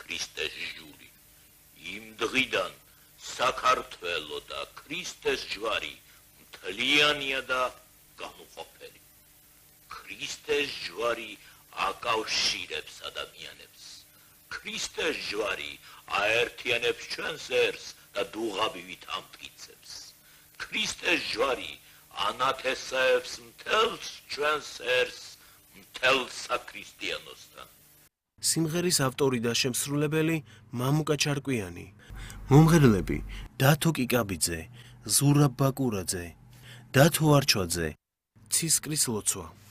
ქრისტეს ჟური. იმ დღიდან საქართველო და ქრისტეს ჯვარი მთლიანია და განუყოფელი. ქრისტეს ჯვარი აკავშირებს ადამიანებს. ქრისტეს ჯვარი აერთიანებს ჩვენს ერს და დუღაბივით ამტკიცებს. ქრისტეს ჯვარი ანათესაებს მთელს ჩვენს ერს მთელ საქრისტიანოსთან. სიმღერის ავტორი და შემსრულებელი მამუკა ჩარკვიანი. მომღერლები დათო კიკაბიძე, ზურაბ ბაკურაძე, დათო არჩვაძე, ცისკრის ლოცვა.